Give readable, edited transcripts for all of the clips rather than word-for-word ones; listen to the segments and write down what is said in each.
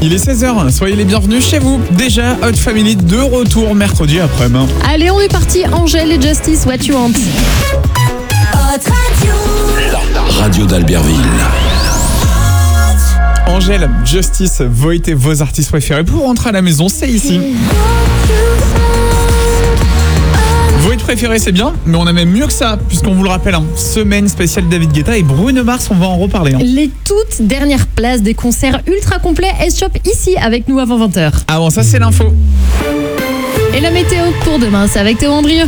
Il est 16h, soyez les bienvenus chez vous. Déjà, Hot Family de retour mercredi après-midi. Allez, on est parti. Angèle et Justice, What You Want. La radio d'Albertville. Angèle, Justice, votez vos artistes préférés pour rentrer à la maison, c'est ici. Vos hits préférés, c'est bien, mais on a même mieux que ça, puisqu'on vous le rappelle, semaine spéciale David Guetta et Bruno Mars, on va en reparler. Les toutes dernières places des concerts ultra complets S-Shop ici avec nous avant 20h. Ah bon, ça c'est l'info. Et la météo pour demain, c'est avec Théo Andrieux.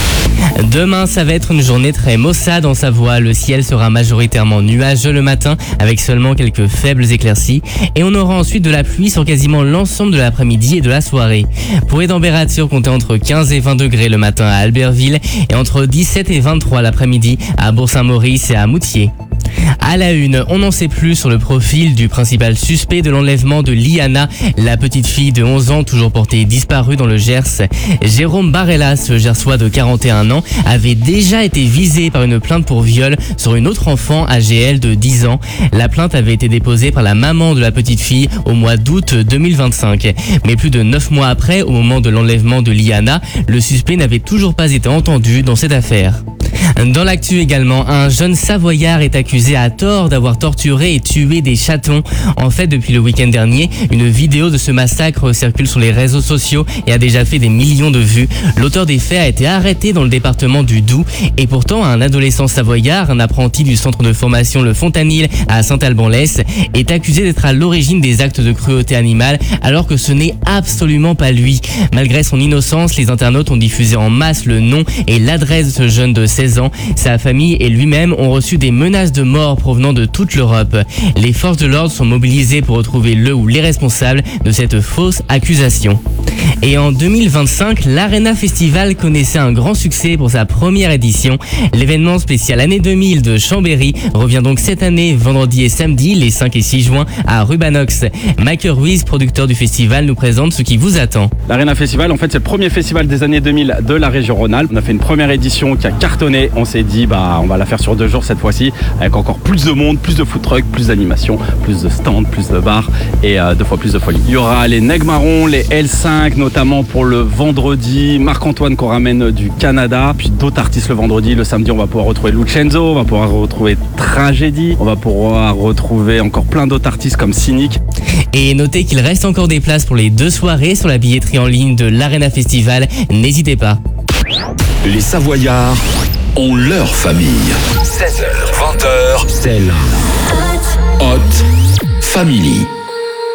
Demain, ça va être une journée très maussade en Savoie. Le ciel sera majoritairement nuageux le matin avec seulement quelques faibles éclaircies. Et on aura ensuite de la pluie sur quasiment l'ensemble de l'après-midi et de la soirée. Pour les températures, comptez entre 15 et 20 degrés le matin à Albertville et entre 17 et 23 l'après-midi à Bourg-Saint-Maurice et à Moutier. À la une, on n'en sait plus sur le profil du principal suspect de l'enlèvement de Liana, la petite fille de 11 ans toujours portée disparue dans le Gers. Jérôme Barella, ce Gersois de 41 ans, avait déjà été visé par une plainte pour viol sur une autre enfant âgée elle de 10 ans. La plainte avait été déposée par la maman de la petite fille au mois d'août 2025. Mais plus de 9 mois après, au moment de l'enlèvement de Liana, le suspect n'avait toujours pas été entendu dans cette affaire. Dans l'actu également, un jeune Savoyard est accusé à tort d'avoir torturé et tué des chatons. En fait, depuis le week-end dernier, une vidéo de ce massacre circule sur les réseaux sociaux et a déjà fait des millions de vues. L'auteur des faits a été arrêté dans le département du Doubs et pourtant un adolescent savoyard, un apprenti du centre de formation Le Fontanil à Saint-Alban-l'Hesse, est accusé d'être à l'origine des actes de cruauté animale alors que ce n'est absolument pas lui. Malgré son innocence, les internautes ont diffusé en masse le nom et l'adresse de ce jeune de 16 ans. Sa famille et lui-même ont reçu des menaces de mort provenant de toute l'Europe. Les forces de l'ordre sont mobilisées pour retrouver le ou les responsables de cette fausse accusation. Et en 2025, l'Arena Festival connaissait un grand succès pour sa première édition. L'événement spécial année 2000 de Chambéry revient donc cette année, vendredi et samedi, les 5 et 6 juin, à Rubanox. Michael Ruiz, producteur du festival, nous présente ce qui vous attend. L'Arena Festival, en fait, c'est le premier festival des années 2000 de la région Rhône-Alpes. On a fait une première édition qui a cartonné. On s'est dit, on va la faire sur 2 jours cette fois-ci, avec encore plus de monde, plus de food trucks, plus d'animation, plus de stands, plus de bars et 2 fois plus de folie. Il y aura les Nègres Marrons, les L5, notamment pour le vendredi, Marc-Antoine qu'on ramène du Canada, puis d'autres artistes le vendredi. Le samedi, on va pouvoir retrouver Lucenzo, on va pouvoir retrouver Tragédie, on va pouvoir retrouver encore plein d'autres artistes comme Cynic. Et notez qu'il reste encore des places pour les 2 soirées sur la billetterie en ligne de l'Arena Festival. N'hésitez pas. Les Savoyards ont leur famille. 16h, 20h, c'est la Hot Family.